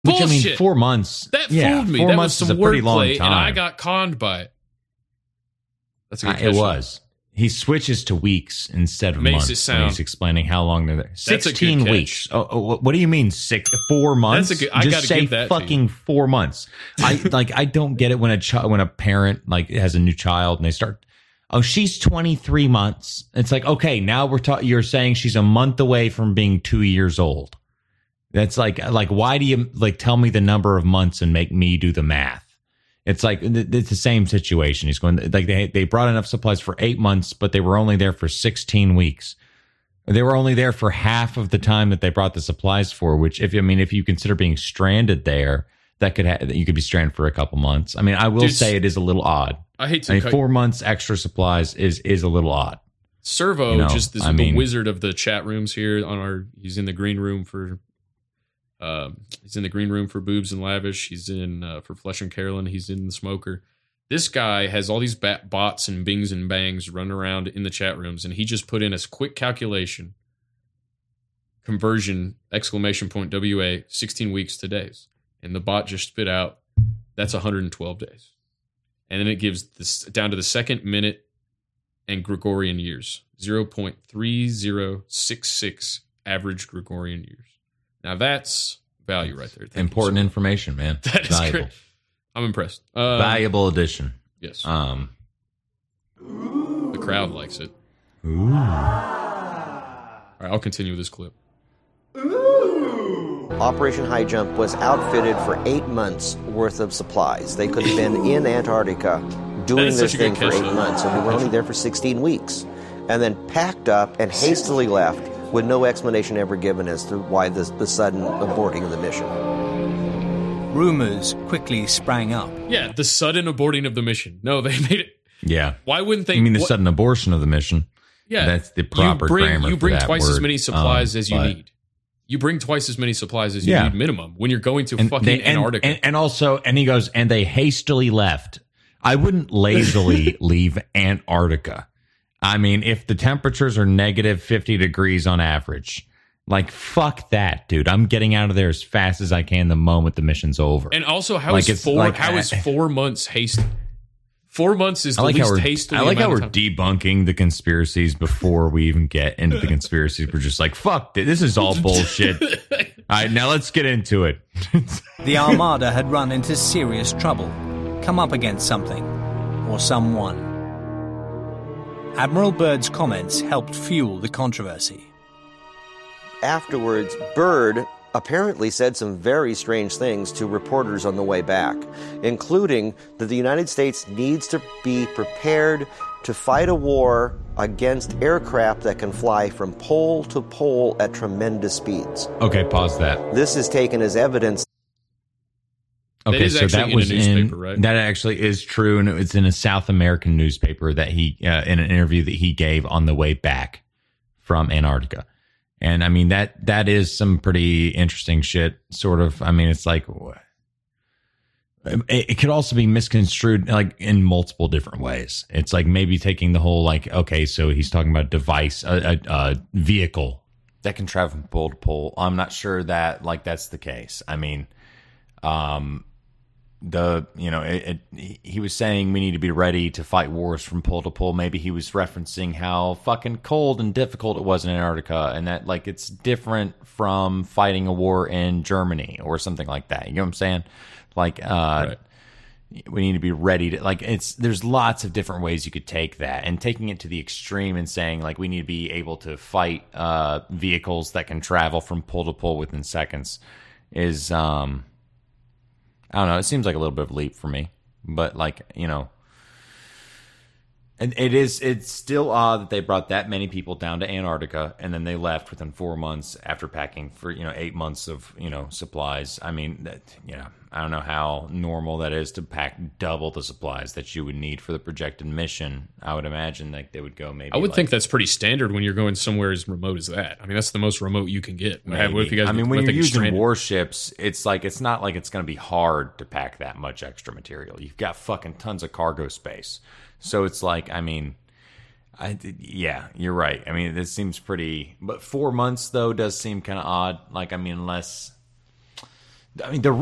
Which, Bullshit. I mean, 4 months. That fooled me. 4 That months was some is a pretty long wordplay, time. and I got conned by it. That's a good It catch. was. He switches to weeks instead of Makes months it sound- when he's explaining how long they're there. That's a good 16 catch. weeks. What do you mean 4 months? That's a good- I Just gotta say give that to fucking 4 months. I don't get it when a parent like has a new child and they start, oh, she's 23 months. It's like, okay, now you're saying she's a month away from being 2 years old. That's like why do you tell me the number of months and make me do the math? It's like it's the same situation. He's going like they brought enough supplies for 8 months, but they were only there for 16 weeks. They were only there for half of the time that they brought the supplies for. Which, if you consider being stranded there, you could be stranded for a couple months. I mean, I will say it is a little odd. I hate to 4 months extra supplies is a little odd. Servo, the wizard of the chat rooms here he's in the green room for Boobs and Lavish. He's in for Flesh and Carolyn. He's in the Smoker. This guy has all these bots and bings and bangs running around in the chat rooms, and he just put in a quick calculation, conversion, ! WA, 16 weeks to days. And the bot just spit out, that's 112 days. And then it gives this down to the second, minute, and Gregorian years, 0.3066 average Gregorian years. Now that's value right there. Thank Important information, man. That is valuable. great. I'm impressed. Valuable addition. Yes. The crowd likes it. Ooh. All right, I'll continue with this clip. Operation High Jump was outfitted for 8 months worth of supplies. They could have been in Antarctica doing this thing for 8 months, and we were only there for 16 weeks. And then packed up and hastily left with no explanation ever given as to why the sudden aborting of the mission. Rumors quickly sprang up. Yeah, the sudden aborting of the mission. No, they made it. Yeah. Why wouldn't they? You mean the sudden abortion of the mission? Yeah. That's the proper grammar. You bring for that twice word. as many supplies as you need. You bring twice as many supplies as you need minimum when you're going to Antarctica. And also, and he goes, and they hastily left. I wouldn't lazily leave Antarctica. I mean, if the temperatures are negative 50 degrees on average, like, fuck that, dude. I'm getting out of there as fast as I can the moment the mission's over. And also, how is 4 months hasty? 4 months is the least hastily. I like how we're debunking the conspiracies before we even get into the conspiracies. We're just like, fuck, this is all bullshit. All right, now let's get into it. The Armada had run into serious trouble, come up against something or someone. Admiral Byrd's comments helped fuel the controversy. Afterwards, Byrd apparently said some very strange things to reporters on the way back, including that the United States needs to be prepared to fight a war against aircraft that can fly from pole to pole at tremendous speeds. Okay, pause that. This is taken as evidence. Okay, so that was in right? That actually is true, and it's in a South American newspaper that he in an interview that he gave on the way back from Antarctica. And I mean that is some pretty interesting shit. Sort of. I mean, it's like it could also be misconstrued like in multiple different ways. It's like maybe taking the whole like, okay, so he's talking about a vehicle that can travel from pole to pole. I'm not sure that like that's the case. I mean, he was saying we need to be ready to fight wars from pole to pole. Maybe he was referencing how fucking cold and difficult it was in Antarctica, and that like it's different from fighting a war in Germany or something like that. You know what I'm saying? Like, right. We need to be ready to like. There's lots of different ways you could take that, and taking it to the extreme and saying like we need to be able to fight vehicles that can travel from pole to pole within seconds is I don't know. It seems like a little bit of a leap for me, but like, you know, and it's still odd that they brought that many people down to Antarctica and then they left within 4 months after packing for, 8 months of, supplies. I mean, I don't know how normal that is to pack double the supplies that you would need for the projected mission. I would imagine like they would go maybe. I would think that's pretty standard when you're going somewhere as remote as that. I mean, that's the most remote you can get. What if you guys, when you're using warships, it's like it's not like it's going to be hard to pack that much extra material. You've got fucking tons of cargo space, so it's like yeah, you're right. I mean, this seems pretty, but 4 months though does seem kind of odd. Like, I mean, unless. I mean, the